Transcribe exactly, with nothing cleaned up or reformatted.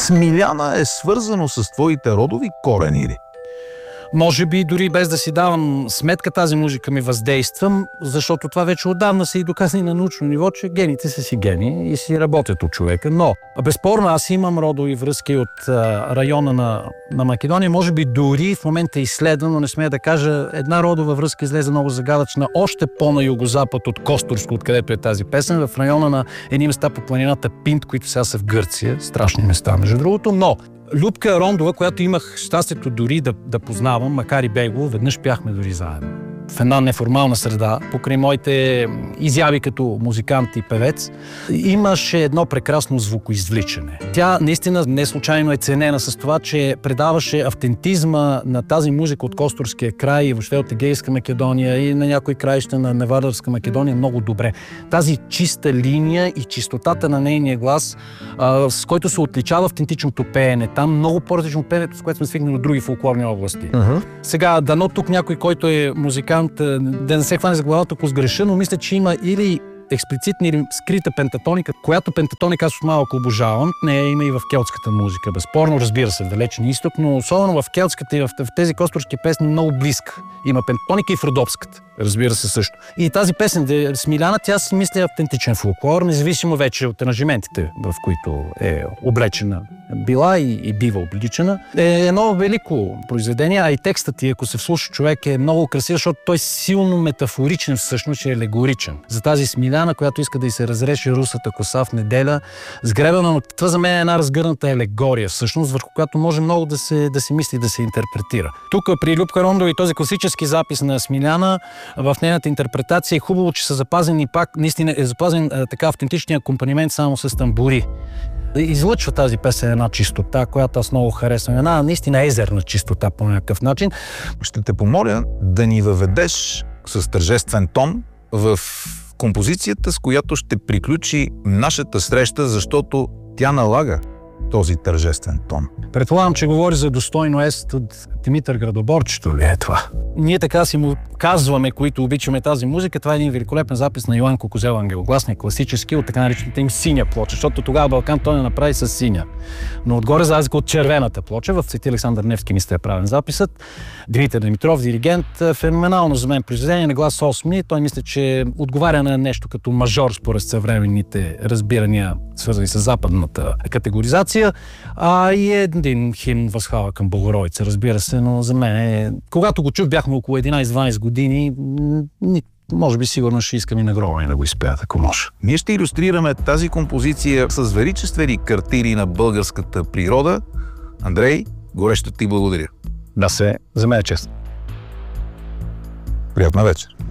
Смиляна е свързано с твоите родови корени ли? Може би дори без да си давам сметка, тази музика ми въздействам, защото това вече отдавна се и доказани на научно ниво, че гените са си гени и си работят от човека. Но безспорно аз имам родови връзки от а, района на, на Македония. Може би дори в момента е изследвано, но не смея да кажа, една родова връзка излезе много загадъчна, още по-на югозапад от Костурско, откъдето е тази песен, в района на едни места по планината Пинт, които сега са в Гърция. Страшни места, между другото, но Любка Рондова, която имах щастието дори да, да познавам, макар и бегло, веднъж пяхме дори заедно. В една неформална среда, покрай моите изяви като музикант и певец, имаше едно прекрасно звукоизвличане. Тя наистина не случайно е ценена с това, че предаваше автентизма на тази музика от Костурския край и въобще от Егейска Македония и на някои краища на Невадарска Македония много добре. Тази чиста линия и чистотата на нейния глас, а, с който се отличава автентичното пеене. Там много по-различно пеенето, с което сме свикнали от други фолклорни области. Uh-huh. Сега, дано тук някой, който е музикант, да не се хване за главата, ако сгреша, но мисля, че има или експлицитна или скрита пентатоника, която пентатоника аз малко обожавам. Нея има и в келтската музика. Безспорно, разбира се, в далечен изток, но особено в келтската и в, в тези костурски песни много близка. Има пентатоника и в родопската. Разбира се също. И тази песен, де, Смиляна, тя си мисля автентичен фолклор, независимо вече от аранжиментите, в които е облечена била и, и бива обличена. Е едно велико произведение, а и текстът ти, ако се вслуша човек, е много красив, защото той е силно метафоричен, всъщност е алегоричен. За тази Смиляна, която иска да й се разреши русата коса в неделя, сгребана, но това за мен е една разгърната алегория, всъщност, върху която може много да се, да се мисли, да се интерпретира. Тук при Любка Рондова и този класически запис на Смиляна, в нейната интерпретация е хубаво, че са запазени пак, наистина е запазен а, така автентичния акомпанимент само с тамбури. Излъчва тази песен една чистота, която аз много харесвам. Една наистина езерна чистота по някакъв начин. Ще те помоля да ни въведеш с тържествен тон в композицията, с която ще приключи нашата среща, защото тя налага този тържествен тон. Предполагам, че говори за достойно ест от Димитър Градоборчето ли е това? Ние така си му казваме, които обичаме тази музика. Това е един великолепен запис на Йоан Кукузел, ангелогласния, класически, от така наречената им синя плоча, защото тогава Балкан той не направи с синя. Но отгоре за разлика от червената плоча, в Свети Александър Невски мисля е правен записът. Димитър Димитров, диригент, феноменално за мен произведение на глас осми. Той мисля, че отговаря на нещо като мажор според съвременните разбирания, свързани с западната категоризация, а и един химн възхвала към Богородица, разбира се, но за мен е... Когато го чух, бяхме около единайсет-дванайсет години, може би сигурно ще искам и нагробване да го изпеят, ако може. Ние ще илюстрираме тази композиция с величествени картини на българската природа. Андрей, горещо ти благодаря. Да се, за мен е чест. Приятна вечер.